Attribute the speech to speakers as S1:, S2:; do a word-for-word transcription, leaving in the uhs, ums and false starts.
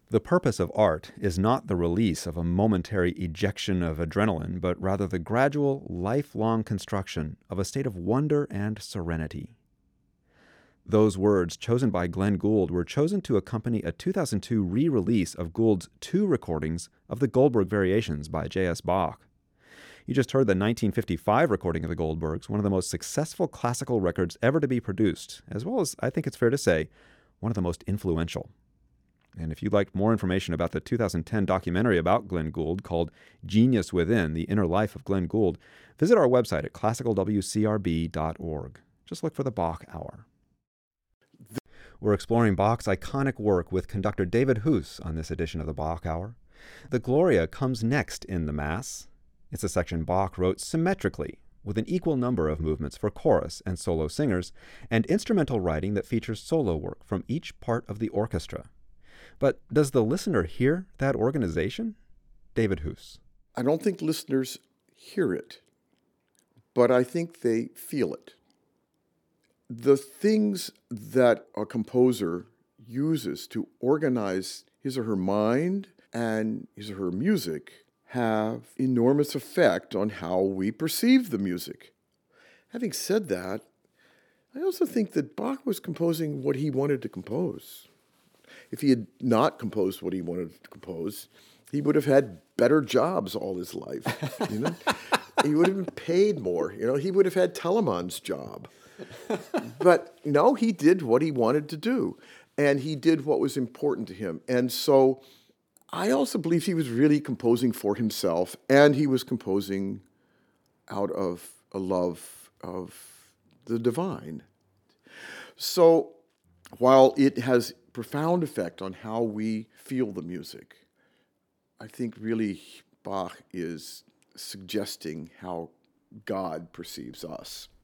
S1: The purpose of art is not the release of a momentary ejection of adrenaline, but rather the gradual, lifelong construction of a state of wonder and serenity. Those words, chosen by Glenn Gould, were chosen to accompany a two thousand two re-release of Gould's two recordings of the Goldberg Variations by J S Bach. You just heard the nineteen fifty-five recording of the Goldbergs, one of the most successful classical records ever to be produced, as well as, I think it's fair to say, one of the most influential. And if you'd like more information about the two thousand ten documentary about Glenn Gould called Genius Within, The Inner Life of Glenn Gould, visit our website at classical w c r b dot org. Just look for the Bach Hour. We're exploring Bach's iconic work with conductor David Huss on this edition of the Bach Hour. The Gloria comes next in the Mass. It's a section Bach wrote symmetrically, with an equal number of movements for chorus and solo singers, and instrumental writing that features solo work from each part of the orchestra. But does the listener hear that organization? David Huss.
S2: I don't think listeners hear it, but I think they feel it. The things that a composer uses to organize his or her mind and his or her music have enormous effect on how we perceive the music. Having said that, I also think that Bach was composing what he wanted to compose. If he had not composed what he wanted to compose, he would have had better jobs all his life. You know, he would have been paid more. You know, he would have had Telemann's job. But no, he did what he wanted to do, and he did what was important to him. And so I also believe he was really composing for himself, and he was composing out of a love of the divine. So while it has profound effect on how we feel the music, I think really Bach is suggesting how God perceives us.